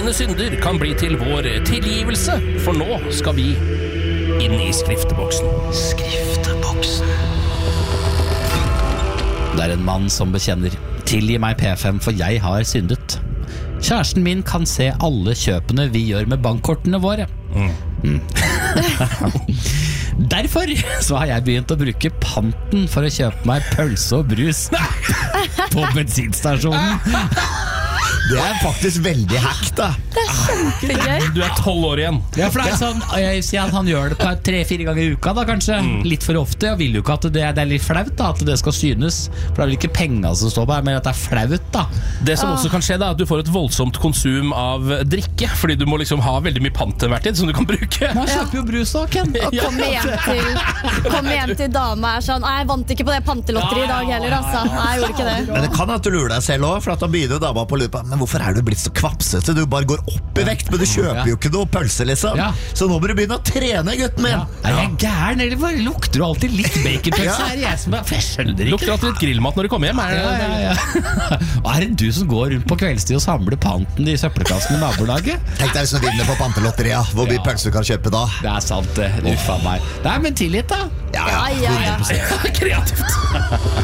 dine synder kan bli til vår tilgivelse, for nå skal vi inn i skrifteboksen. Skrifteboksen. Det en mann som bekjenner: tilgi meg P5, for jeg har syndet. Kjæresten min kan se alle kjøpene vi gjør med bankkortene våre. Derfor så har jeg begynt å bruke panten for å kjøpe meg pølse og brus på bensinstasjonen. Det faktisk veldig hack da. Det kjempegøy. Du 12 år igjen. Ja, for det sånn, jeg sier at han gjør det 3-4 ganger i uka da, kanskje. Litt for ofte. Jeg vil jo ikke at det er litt flaut da, at det skal synes. For det vel ikke penger som står på her, men at det flaut da. Det som også kan skje da, at du får et voldsomt konsum av drikke, fordi du må liksom ha veldig mye pant til hvert tid som du kan bruke. Man kjøper jo brus da, Ken. Og komme hjem til dama sånn: jeg vant ikke på det pantelotteriet i dag heller, altså. Nei, jeg gjorde ikke det. Men det kan at du lurer deg selv også, for at da begynner jo dama på lupa. Men hvorfor du blitt så kvapsete? Du bare går opp i vekt, men du kjøper jo ikke noe pølse liksom. Så nå må du begynne å trene, gutten min. Er jeg gæren, eller bare lukter du alltid litt baconpølse? Er jeg som jeg skjønner ikke. Lukter alltid litt grillmat når du kommer hjem. Og det du som går rundt på kveldstid og samler panten i søppelkassen i nabolaget? Tenk deg hvis du vinner på pantelotteriet. Hvor mye pølse du kan kjøpe da? Det sant det, uffa meg. Nei, men tillit da. Ja. Kreativt.